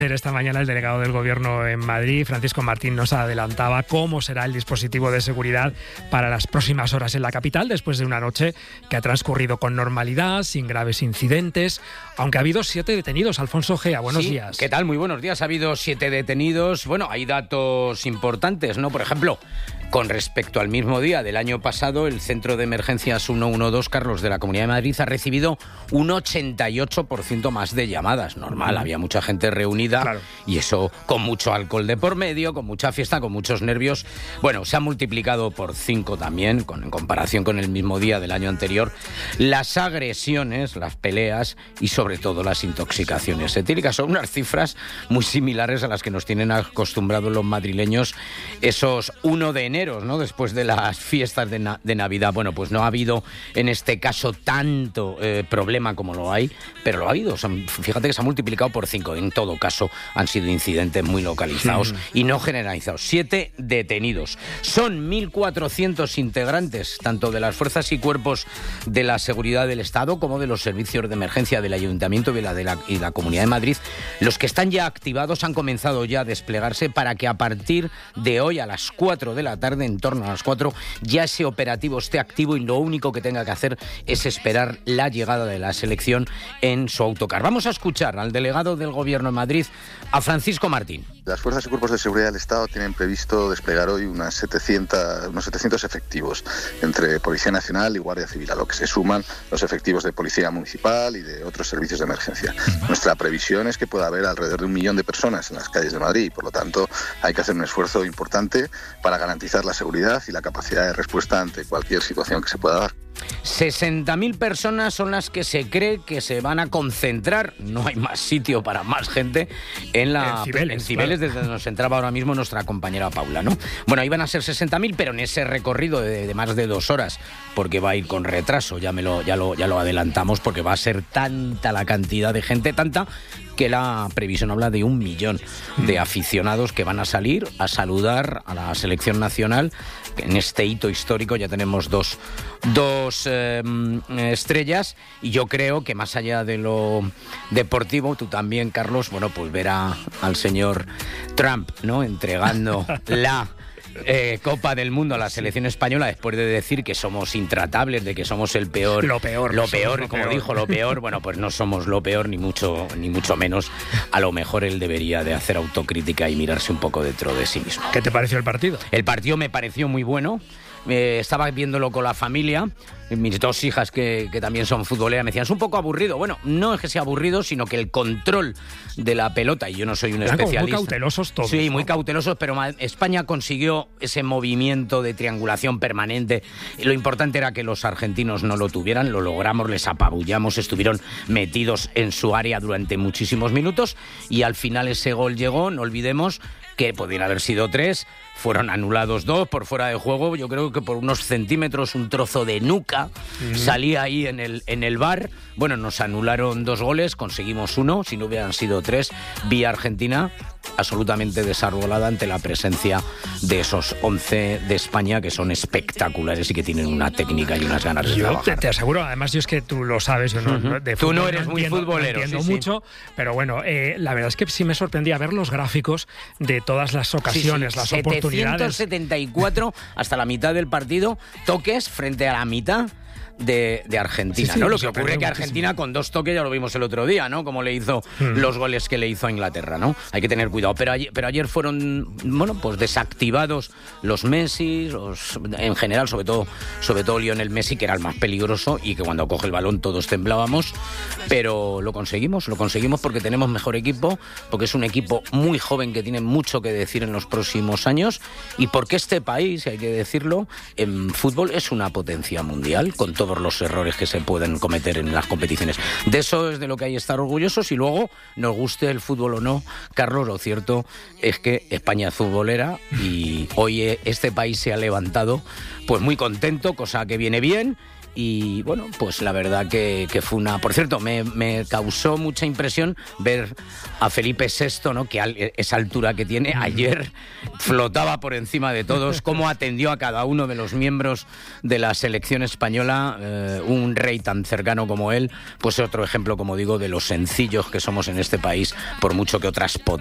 Esta mañana el delegado del Gobierno en Madrid, Francisco Martín, nos adelantaba cómo será el dispositivo de seguridad para las próximas horas en la capital, después de una noche que ha transcurrido con normalidad, sin graves incidentes, aunque ha habido 7 detenidos. Alfonso Gea, buenos días. ¿Qué tal? Muy buenos días. Ha habido 7 detenidos. Bueno, hay datos importantes, ¿no? Por ejemplo, con respecto al mismo día del año pasado, el Centro de Emergencias 112, Carlos, de la Comunidad de Madrid, ha recibido un 88% más de llamadas. Normal, había mucha gente reunida, claro. Y eso con mucho alcohol de por medio, con mucha fiesta, con muchos nervios. Bueno, se ha multiplicado por 5 también, en comparación con el mismo día del año anterior, las agresiones, las peleas y sobre todo las intoxicaciones etílicas. Son unas cifras muy similares a las que nos tienen acostumbrados los madrileños esos 1 de enero, ¿no? Después de las fiestas de Navidad. Bueno, pues no ha habido en este caso tanto problema como lo hay, pero lo ha habido. O sea, fíjate que se ha multiplicado por 5. En todo caso, han sido incidentes muy localizados y no generalizados. 7 detenidos. Son 1.400 integrantes, tanto de las fuerzas y cuerpos de la seguridad del Estado como de los servicios de emergencia del Ayuntamiento y la Comunidad de Madrid, los que están ya activados, han comenzado ya a desplegarse para que a partir de hoy a las 4 de la tarde, en torno a las 4, ya ese operativo esté activo y lo único que tenga que hacer es esperar la llegada de la selección en su autocar. Vamos a escuchar al delegado del Gobierno en Madrid, a Francisco Martín. Las fuerzas y cuerpos de seguridad del Estado tienen previsto desplegar hoy unos 700 efectivos entre Policía Nacional y Guardia Civil, a lo que se suman los efectivos de Policía Municipal y de otros servicios de emergencia. Nuestra previsión es que pueda haber alrededor de 1 millón de personas en las calles de Madrid y, por lo tanto, hay que hacer un esfuerzo importante para garantizar la seguridad y la capacidad de respuesta ante cualquier situación que se pueda dar. 60.000 personas son las que se cree que se van a concentrar, no hay más sitio para más gente, en Cibeles, claro. Desde donde nos entraba ahora mismo nuestra compañera Paula, ¿no? Bueno, iban a ser 60.000, pero en ese recorrido de más de 2 horas, porque va a ir con retraso, ya lo adelantamos, porque va a ser tanta la cantidad de gente, tanta que la previsión habla de 1 millón de aficionados que van a salir a saludar a la selección nacional. En este hito histórico ya tenemos dos estrellas, y yo creo que más allá de lo deportivo, tú también, Carlos, bueno, pues ver al señor Trump, ¿no?, entregando la Copa del Mundo a la selección española después de decir que somos intratables, de que somos el peor. Lo peor, dijo, lo peor. Bueno, pues no somos lo peor, ni mucho menos. A lo mejor él debería de hacer autocrítica y mirarse un poco dentro de sí mismo. ¿Qué te pareció el partido? El partido me pareció muy bueno. Estaba viéndolo con la familia. Mis 2 hijas que también son futboleras me decían, es un poco aburrido. Bueno, no es que sea aburrido, sino que el control de la pelota, y yo no soy un especialista. Muy cautelosos todos. Sí, muy cautelosos, pero España consiguió ese movimiento de triangulación permanente. Lo importante era que los argentinos no lo tuvieran, lo logramos, les apabullamos, estuvieron metidos en su área durante muchísimos minutos, y al final ese gol llegó. No olvidemos que podían haber sido 3, fueron anulados 2 por fuera de juego. Yo creo que por unos centímetros, un trozo de nuca salía ahí en el VAR. Bueno, nos anularon 2 goles, conseguimos 1, si no hubieran sido 3. Vi a Argentina absolutamente desarbolada ante la presencia de esos 11 de España, que son espectaculares y que tienen una técnica y unas ganas de trabajar. Te aseguro, además, yo es que tú lo sabes, yo tú no eres muy futbolero. Entiendo mucho, pero bueno, la verdad es que sí me sorprendía ver los gráficos de todas las ocasiones, las oportunidades. 774 hasta la mitad del partido, toques frente a la mitad de Argentina, ¿no? Lo que ocurre es que Argentina con 2 toques ya lo vimos el otro día, ¿no? Como le hizo los goles que le hizo a Inglaterra, ¿no? Hay que tener cuidado. Pero ayer fueron, bueno, pues desactivados los Messi, en general, sobre todo Lionel Messi, que era el más peligroso y que cuando coge el balón todos temblábamos, pero lo conseguimos porque tenemos mejor equipo, porque es un equipo muy joven que tiene mucho que decir en los próximos años, y porque este país, hay que decirlo, en fútbol es una potencia mundial, con todos los errores que se pueden cometer en las competiciones. De eso es de lo que hay que estar orgullosos, y luego, nos guste el fútbol o no, Carlos, lo cierto es que España es futbolera, y hoy este país se ha levantado pues muy contento, cosa que viene bien, y bueno, pues la verdad que fue una... Por cierto, me causó mucha impresión ver a Felipe VI, ¿no? Que a esa altura que tiene, ayer flotaba por encima de todos, cómo atendió a cada uno de los miembros de la selección española, un rey tan cercano como él, pues otro ejemplo, como digo, de los sencillos que somos en este país, por mucho que otras potencias